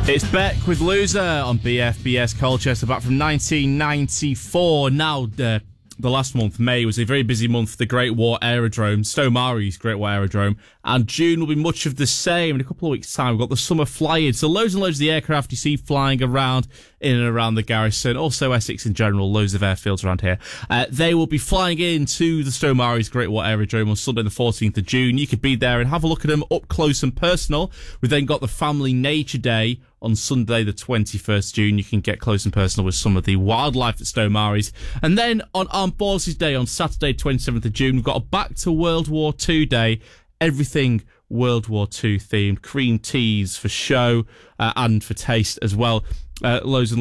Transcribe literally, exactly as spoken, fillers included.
It's Beck with Loser on B F B S Colchester, back from nineteen ninety-four. Now, uh, the last month, May, was a very busy month for the Great War Aerodrome, Stow-Marie's Great War Aerodrome, and June will be much of the same. In a couple of weeks' time, we've got the summer fly-in, so loads and loads of the aircraft you see flying around in and around the garrison, also Essex in general, loads of airfields around here. Uh, they will be flying into the Stow-Marie's Great War Aerodrome on Sunday the fourteenth of June. You could be there and have a look at them up close and personal. We've then got the Family Nature Day on Sunday the twenty-first of June. You can get close and personal with some of the wildlife at Stow-Marie's. And then on Armed Forces Day on Saturday twenty-seventh of June, we've got a Back to World War Two Day. Everything World War Two themed. Cream teas for show uh, and for taste as well. Uh, loads and